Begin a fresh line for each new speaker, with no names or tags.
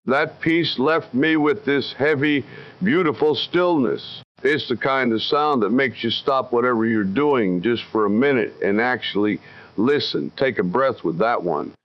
That piece left me with this heavy, beautiful stillness. It's the kind of sound that makes you stop whatever you're doing just for a minute and actually listen. Take a breath with that one.